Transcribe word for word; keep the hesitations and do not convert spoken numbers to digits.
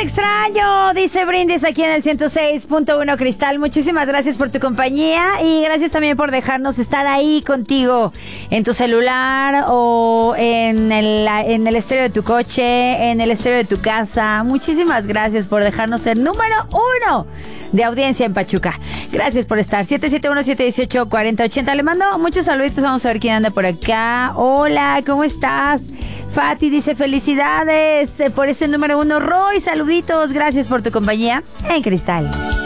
te extraño, dice Brindis aquí en el ciento seis punto uno Cristal. Muchísimas gracias por tu compañía y gracias también por dejarnos estar ahí contigo en tu celular o en el, en el estéreo de tu coche, en el estéreo de tu casa. Muchísimas gracias por dejarnos ser número uno de audiencia en Pachuca. Gracias por estar. siete siete uno, siete uno ocho, cuatro cero ocho cero. Le mando muchos saluditos. Vamos a ver quién anda por acá. Hola, ¿cómo estás? Fati dice felicidades por este número uno. Roy, saluditos. Gracias por tu compañía en Cristal.